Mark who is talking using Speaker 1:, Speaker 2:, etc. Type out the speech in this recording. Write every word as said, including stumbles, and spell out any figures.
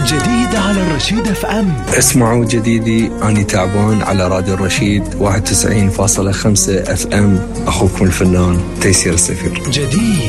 Speaker 1: جديد على الرشيد اف ام.
Speaker 2: اسمعوا جديدي أني تعبان على راديو الرشيد واحد وتسعين فاصلة خمسة اف ام. أخوكم الفنان تيسير السفير.
Speaker 1: جديد